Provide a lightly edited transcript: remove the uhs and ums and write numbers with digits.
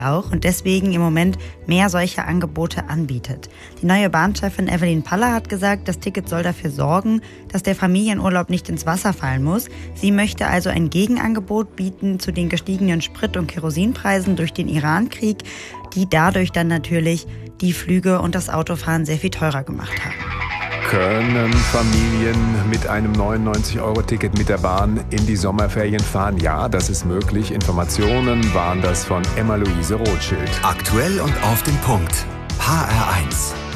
auch und deswegen im Moment mehr solcher Angebote anbietet. Die neue Bahnchefin Evelyn Paller hat gesagt, das Ticket soll dafür sorgen, dass der Familienurlaub nicht ins Wasser fallen muss. Sie möchte also ein Gegenangebot bieten zu den gestiegenen Sprit- und Kerosinpreisen durch den Iran-Krieg, die dadurch dann natürlich die Flüge und das Autofahren sehr viel teurer gemacht haben. Können Familien mit einem 99-Euro-Ticket mit der Bahn in die Sommerferien fahren? Ja, das ist möglich. Informationen waren das von Emma-Luise Rothschild. Aktuell und auf den Punkt. HR1.